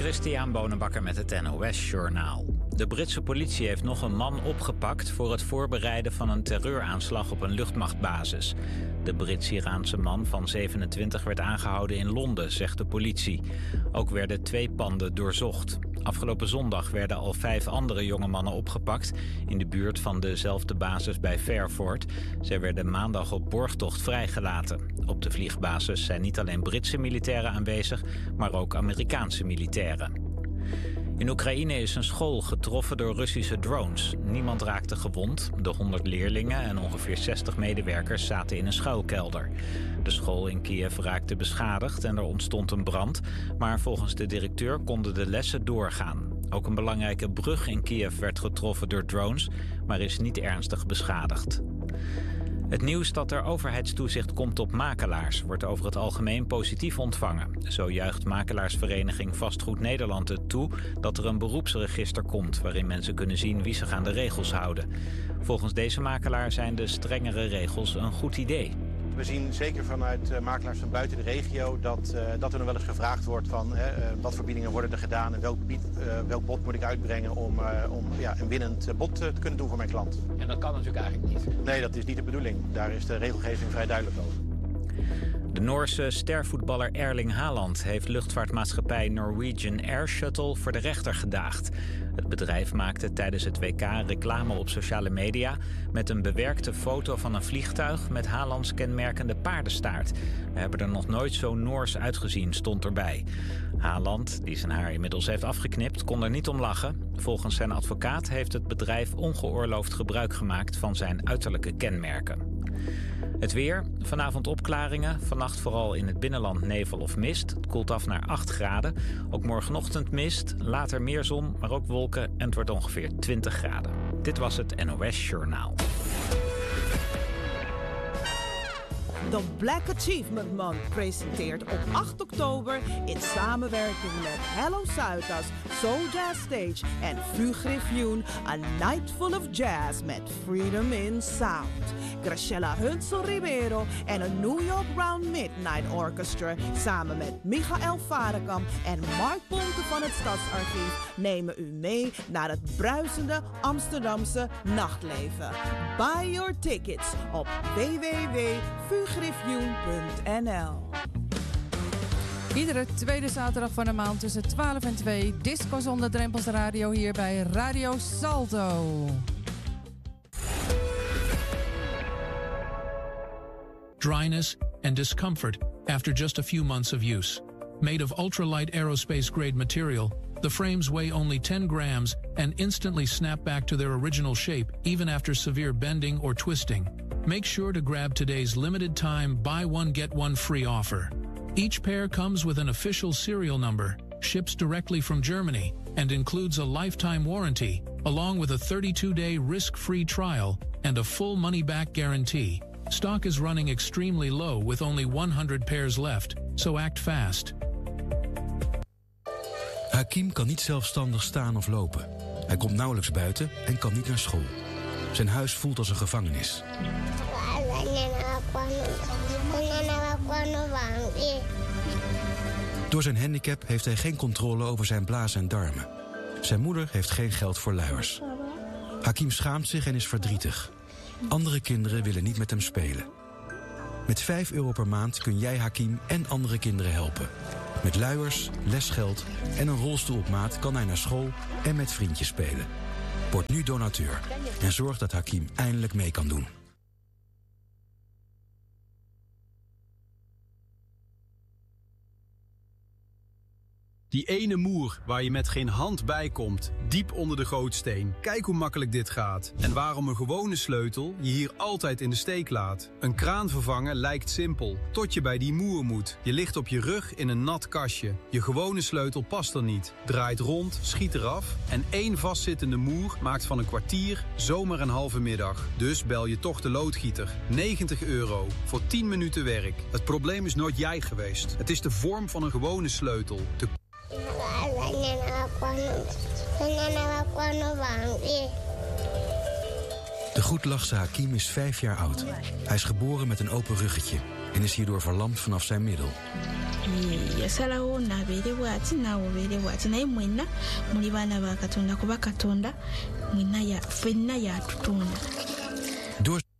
Christian Bonenbakker met het NOS Journaal. De Britse politie heeft nog een man opgepakt voor het voorbereiden van een terreuraanslag op een luchtmachtbasis. De Brits-Iraanse man van 27 werd aangehouden in Londen, zegt de politie. Ook werden 2 panden doorzocht. Afgelopen zondag werden al 5 andere jonge mannen opgepakt in de buurt van dezelfde basis bij Fairford. Zij werden maandag op borgtocht vrijgelaten. Op de vliegbasis zijn niet alleen Britse militairen aanwezig, maar ook Amerikaanse militairen. In Oekraïne is een school getroffen door Russische drones. Niemand raakte gewond. De 100 leerlingen en ongeveer 60 medewerkers zaten in een schuilkelder. De school in Kiev raakte beschadigd en er ontstond een brand. Maar volgens de directeur konden de lessen doorgaan. Ook een belangrijke brug in Kiev werd getroffen door drones, maar is niet ernstig beschadigd. Het nieuws dat er overheidstoezicht komt op makelaars wordt over het algemeen positief ontvangen. Zo juicht makelaarsvereniging Vastgoed Nederland het toe dat er een beroepsregister komt waarin mensen kunnen zien wie zich aan de regels houden. Volgens deze makelaar zijn de strengere regels een goed idee. We zien zeker vanuit makelaars van buiten de regio dat er nog wel eens gevraagd wordt van wat voor biedingen worden er gedaan en welk bod moet ik uitbrengen om een winnend bod te kunnen doen voor mijn klant. En dat kan natuurlijk eigenlijk niet. Nee, dat is niet de bedoeling. Daar is de regelgeving vrij duidelijk over. De Noorse stervoetballer Erling Haaland heeft luchtvaartmaatschappij Norwegian Air Shuttle voor de rechter gedaagd. Het bedrijf maakte tijdens het WK reclame op sociale media met een bewerkte foto van een vliegtuig met Haalands kenmerkende paardenstaart. We hebben er nog nooit zo Noors uitgezien, stond erbij. Haaland, die zijn haar inmiddels heeft afgeknipt, kon er niet om lachen. Volgens zijn advocaat heeft het bedrijf ongeoorloofd gebruik gemaakt van zijn uiterlijke kenmerken. Het weer, vanavond opklaringen, vannacht vooral in het binnenland nevel of mist. Het koelt af naar 8 graden. Ook morgenochtend mist, later meer zon, maar ook wolken en het wordt ongeveer 20 graden. Dit was het NOS Journaal. De Black Achievement Month presenteert op 8 oktober in samenwerking met Hello Zuidas, Soul Jazz Stage en Vue Griffioen A Night Full of Jazz met Freedom in Sound. Graciela Hunsel Ribeiro en een New York Round Midnight Orchestra samen met Michael Varekamp en Mark Ponte van het Stadsarchief nemen u mee naar het bruisende Amsterdamse nachtleven. Buy your tickets op www.vugriffioen.nl. Iedere tweede zaterdag van de maand tussen 12 en 2 Disco zonder drempels radio hier bij Radio Salto. Dryness and discomfort after just a few months of use. Made of ultralight aerospace-grade material, the frames weigh only 10 grams and instantly snap back to their original shape even after severe bending or twisting. Make sure to grab today's limited-time buy one get one free offer. Each pair comes with an official serial number, ships directly from Germany, and includes a lifetime warranty, along with a 32-day risk-free trial and a full money-back guarantee. Stock is running extremely low with only 100 pairs left, so act fast. Hakim kan niet zelfstandig staan of lopen. Hij komt nauwelijks buiten en kan niet naar school. Zijn huis voelt als een gevangenis. Door zijn handicap heeft hij geen controle over zijn blaas en darmen. Zijn moeder heeft geen geld voor luiers. Hakim schaamt zich en is verdrietig. Andere kinderen willen niet met hem spelen. Met €5 per maand kun jij Hakim en andere kinderen helpen. Met luiers, lesgeld en een rolstoel op maat kan hij naar school en met vriendjes spelen. Word nu donateur en zorg dat Hakim eindelijk mee kan doen. Die ene moer waar je met geen hand bij komt, diep onder de gootsteen. Kijk hoe makkelijk dit gaat. En waarom een gewone sleutel je hier altijd in de steek laat. Een kraan vervangen lijkt simpel, tot je bij die moer moet. Je ligt op je rug in een nat kastje. Je gewone sleutel past er niet. Draait rond, schiet eraf en één vastzittende moer maakt van een kwartier zomaar een halve middag. Dus bel je toch de loodgieter. €90 voor 10 minuten werk. Het probleem is nooit jij geweest. Het is de vorm van een gewone sleutel. De goedlachse Hakim is 5 jaar oud. Hij is geboren met een open ruggetje. en is hierdoor verlamd vanaf zijn middel. Yasalawo nabeere bw'ati naawe obeere bw'ati naye mwenna muli baana ba Katonda kuba Katonda ffenna yatutonda. Door